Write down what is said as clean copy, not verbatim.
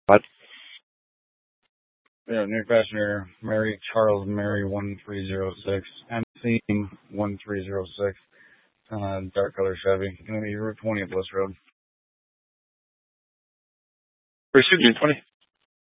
What? Yeah, new passenger, Mary Charles Mary 1306, MC 1306, dark color Chevy. Gonna be Route 20 at Bliss Road. Pursuit 20.